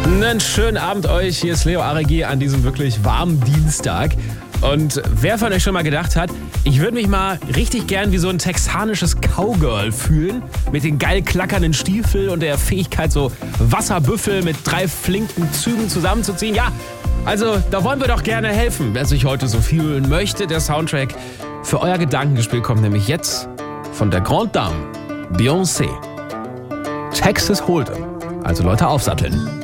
Einen schönen Abend euch. Hier ist Leo Aregi an diesem wirklich warmen Dienstag. Und wer von euch schon mal gedacht hat, ich würde mich mal richtig gern wie so ein texanisches Cowgirl fühlen, mit den geil klackernden Stiefeln und der Fähigkeit, so Wasserbüffel mit 3 flinken Zügen zusammenzuziehen. Ja, also da wollen wir doch gerne helfen, wer sich heute so fühlen möchte. Der Soundtrack für euer Gedankenspiel kommt nämlich jetzt von der Grande Dame, Beyoncé. Texas Hold'em. Also Leute, aufsatteln.